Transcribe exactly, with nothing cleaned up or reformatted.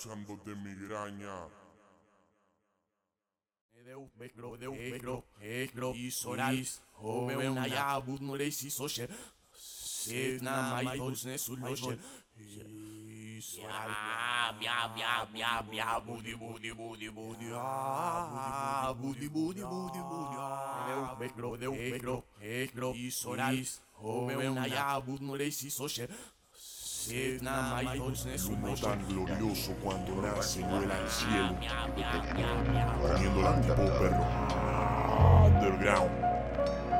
causándote migraña. Deu micro, deu micro, micro, isorais, home una yabut no reisi social. Sevna mai dosne suloshe. Isorais, bia bia bia bia budi budi budi budi ah budi budi budi budi ah. Deu micro, deu micro, micro, isorais, home una yabut no reisi social. Humo tan glorioso cuando nace y vuela al cielo, poniéndola tipo perro underground.